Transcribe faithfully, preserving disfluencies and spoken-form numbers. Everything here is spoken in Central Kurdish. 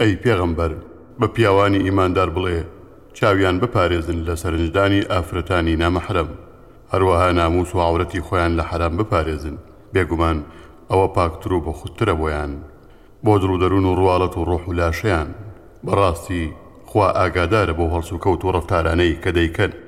ئەی پێغەمبەر بە پیاوانی ئیماندار بڵێ چاویان بپارێزن لە سەرنجدانی ئافرەتانی نامەحرەم، هەروەها ناموس و عەورەتی خۆیان لە حەرام بپارێزن، بێگومان ئەوە پاکتر و بەخودترە بۆیان بۆ دڵودەروون و ڕواڵەت و ڕۆح و لاشەیان. بەڕاستی خوا ئاگادارە بۆ هەڵسوکەوت و ڕەفتارانەی کە دەیکەن.